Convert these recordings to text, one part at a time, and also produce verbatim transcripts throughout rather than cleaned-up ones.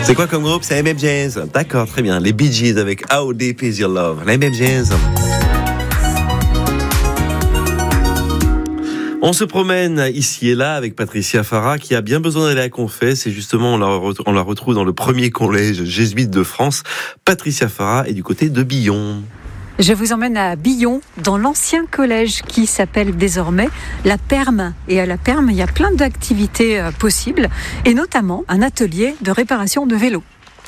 C'est quoi comme groupe? C'est M F Jazz. D'accord, très bien. Les Bee Gees avec How Deep Is Your Love. La M F Jazz. On se promène ici et là avec Patricia Farah qui a bien besoin d'aller à Confesse et justement on la, re- on la retrouve dans le premier collège jésuite de France. Patricia Farah est du côté de Billon. Je vous emmène à Billon, dans l'ancien collège qui s'appelle désormais la Perme. Et à la Perme, il y a plein d'activités euh, possibles, et notamment un atelier de réparation de vélos.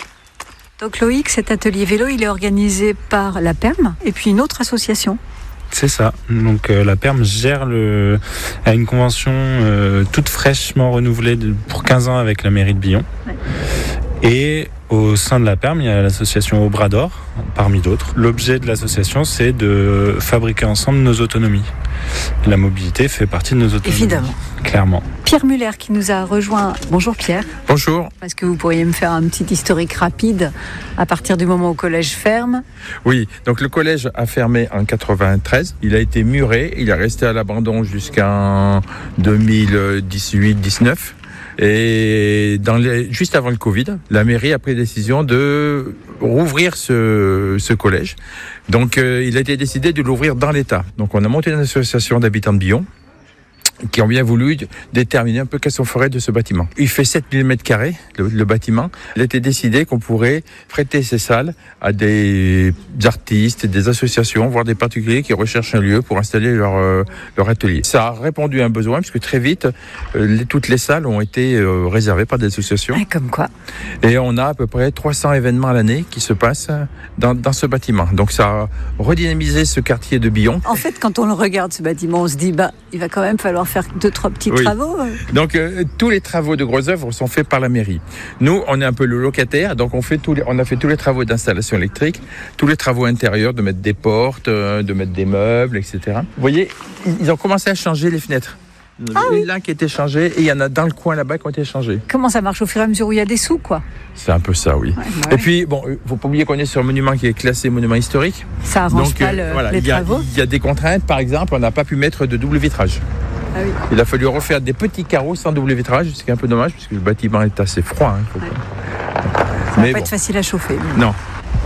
Donc Loïc, cet atelier vélo, il est organisé par la Perme et puis une autre association. C'est ça. Donc euh, la Perme gère le, a une convention euh, toute fraîchement renouvelée de, pour quinze ans avec la mairie de Billon. Ouais. Et au sein de la Perme, il y a l'association Au Bras d'Or, parmi d'autres. L'objet de l'association, c'est de fabriquer ensemble nos autonomies. La mobilité fait partie de nos autonomies. Évidemment. Clairement. Pierre Muller qui nous a rejoint. Bonjour Pierre. Bonjour. Est-ce que vous pourriez me faire un petit historique rapide à partir du moment où le collège ferme? Oui, donc le collège a fermé en quatre-vingt-treize. Il a été muré, il est resté à l'abandon jusqu'en deux mille dix-huit dix-neuf. Et dans les, juste avant le Covid, la mairie a pris la décision de rouvrir ce, ce collège. Donc euh, il a été décidé de l'ouvrir dans l'État. Donc on a monté une association d'habitants de Billon qui ont bien voulu déterminer un peu quelles sont les forêts de ce bâtiment. Il fait sept mille mètres carrés, le, le bâtiment. Il a été décidé qu'on pourrait prêter ces salles à des artistes, des associations, voire des particuliers qui recherchent un lieu pour installer leur, euh, leur atelier. Ça a répondu à un besoin, parce que très vite, euh, les, toutes les salles ont été euh, réservées par des associations. Et comme quoi. Et on a à peu près trois cents événements à l'année qui se passent dans, dans ce bâtiment. Donc ça a redynamisé ce quartier de Billon. En fait, quand on le regarde, ce bâtiment, on se dit, bah, il va quand même falloir faire deux, trois petits oui. travaux. Donc, euh, tous les travaux de grosses œuvres sont faits par la mairie. Nous, on est un peu le locataire, donc on, fait tous les, on a fait tous les travaux d'installation électrique, tous les travaux intérieurs, de mettre des portes, euh, de mettre des meubles, et cetera. Vous voyez, ils ont commencé à changer les fenêtres. Ah il y en a oui. là qui étaient changées et il y en a dans le coin là-bas qui ont été changées. Comment ça marche au fur et à mesure où il y a des sous, quoi? C'est un peu ça, oui. Ouais, bah ouais. Et puis, bon, il ne faut pas oublier qu'on est sur un monument qui est classé monument historique. Ça arrange donc, pas euh, le, voilà, les il y a, travaux. Il y a des contraintes, par exemple, on n'a pas pu mettre de double vitrage. Ah oui. Il a fallu refaire des petits carreaux sans double vitrage, ce qui est un peu dommage, puisque le bâtiment est assez froid. Hein, faut ouais. pas... Ça Mais va pas bon. être facile à chauffer. Non.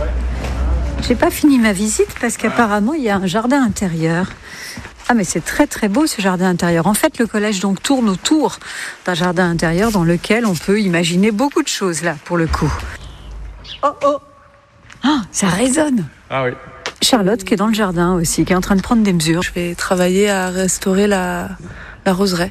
J'ai pas fini ma visite parce qu'apparemment il y a un jardin intérieur. Ah mais c'est très très beau ce jardin intérieur. En fait le collège donc tourne autour d'un jardin intérieur dans lequel on peut imaginer beaucoup de choses là pour le coup. Oh oh ah, ça résonne. Ah oui. Charlotte qui est dans le jardin aussi, qui est en train de prendre des mesures. Je vais travailler à restaurer la, la roseraie.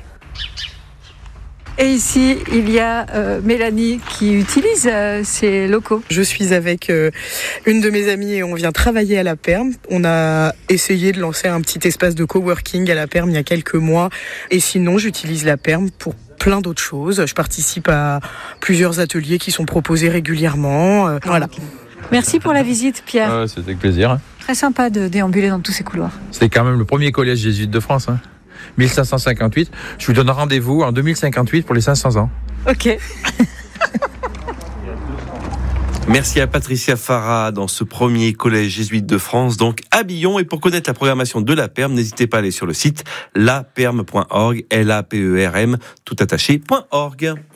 Et ici, il y a euh, Mélanie qui utilise euh, ces locaux. Je suis avec euh, une de mes amies et on vient travailler à la Perme. On a essayé de lancer un petit espace de coworking à la Perme il y a quelques mois. Et sinon, j'utilise la Perme pour plein d'autres choses. Je participe à plusieurs ateliers qui sont proposés régulièrement. Euh, voilà. Merci pour la visite, Pierre. Euh, C'était avec plaisir. Hein. Très sympa de déambuler dans tous ces couloirs. C'était quand même le premier collège jésuite de France. Hein. mille cinq cent cinquante-huit. Je vous donne rendez-vous en deux mille cinquante-huit pour les cinq cents ans. Ok. Merci à Patricia Farah dans ce premier collège jésuite de France, donc à Billon. Et pour connaître la programmation de la Perme, n'hésitez pas à aller sur le site la perme point org, L A P E R M, tout attaché, point org.